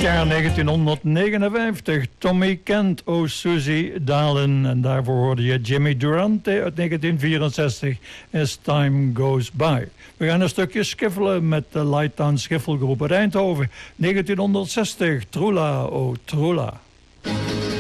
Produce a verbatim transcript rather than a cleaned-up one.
jaar negentienhonderdnegenenvijftig. Tommy Kent, O Susie Dalen. En daarvoor hoorde je Jimmy Durante uit negentien vierenzestig. As Time Goes By. We gaan een stukje skiffelen met de Lighttown Schiffelgroep uit Eindhoven. negentienhonderdzestig. Trula, O Trula.